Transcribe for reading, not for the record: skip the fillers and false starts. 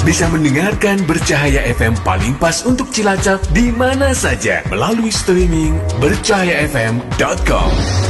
bisa mendengarkan Bercahaya FM paling pas untuk Cilacap di mana saja melalui streaming bercahayafm.com.